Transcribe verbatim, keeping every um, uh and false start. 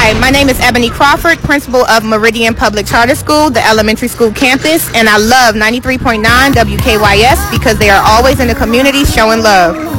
Hi, my name is Ebony Crawford, principal of Meridian Public Charter School, the elementary school campus, and I love ninety-three point nine W K Y S because they are always in the community showing love.